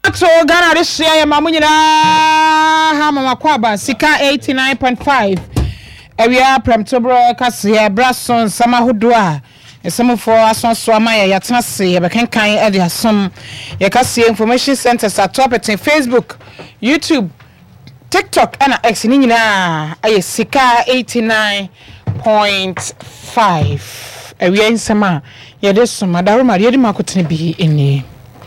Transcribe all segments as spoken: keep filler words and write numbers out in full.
So Ghana this year ya mamunyina ha mama kwaba sika eighty-nine point five ewia premtobro kase brason sama hodoa esemfo asonso amaya yatenase ye bekenkan e de asom ye kase information centers atop it Facebook, YouTube, TikTok and X ni nyina aye sika eighty-nine point five ewia insama ye de soma dawo ma ye de makotene bi eni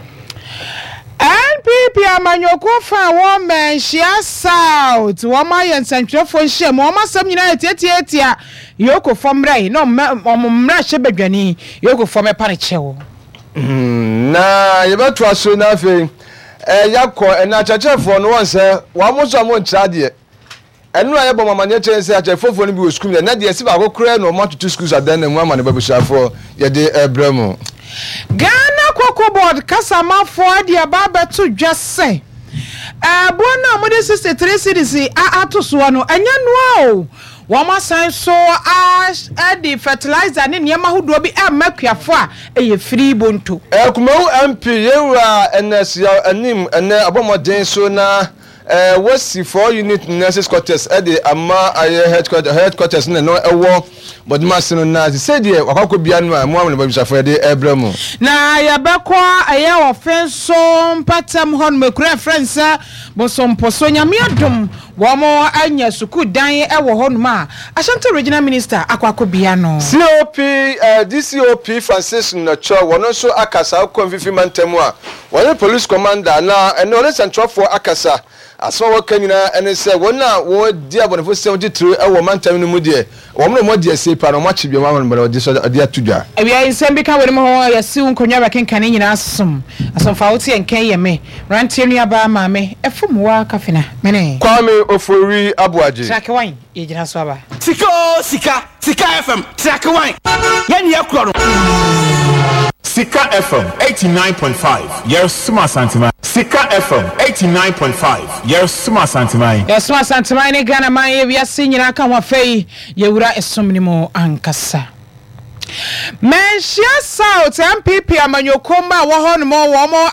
N P P amanyoko fa woman shia south woma yensantwefo nhye mo masam nyina etietia yoko fomrai no omumra hye badwani yoko fome pa ne chewo na yebeto aso na afi eh yakọ na chachefo no wonse wa moso mo nchade enu aye bom amanye chense achefofo no bi wo school na de esi ba kokore no mo tutu schools adan na mu amane babushafo ye de ebremu Ghana Cocoa Board Kasamafo adi ababa to dwase. Eh bona mo de sixty-three cities a atoso no enya no o. Woma san so ash adi fertilizer ne niam ahodo bi e makuafo a eye free bonto. Eh kumawu M P yewura enesia anim ene abomoden so na eh wasi four unit nurses quarters e de ama aye headquarters headquarters ne no ewo bodmas no na se de wakako bia no a mo amne babisafo de ebremu na yabekọ aye ofenso patam hon mekura friends bosomposo nyame adom wo mo anya suku dan e wo honum a Ashanti regional minister akwako bia no C O P uh, D C O P Francis Nocho wono so akasa konfifi mantemu a wone police commander na ene ole central for akasa aso wakanyina ene se wona wo di abonefo seventy-three e wo mantemu no mu de wo mo mo de se pa no ma chibia ma mo de so de atudwa e bia nsem bi ka woni mo ho ya si unkonwa bakenkan nyina asom asomfa wote enkan ye me rantie nua ba ma me efumwa kafena mene Kwame Ofori Abuaji track wine ye gina so aba Sika sika sika F M track wine yen ye kro Sika F M eighty-nine point five yes suma santima Sika F M eighty-nine point five yes suma santima yes suma santima ne Ghana man ye wiase nyina ka ho afei ye wura esomni mo ankasa Menshia South M P P amanyoko ma wo ho no mo wo mo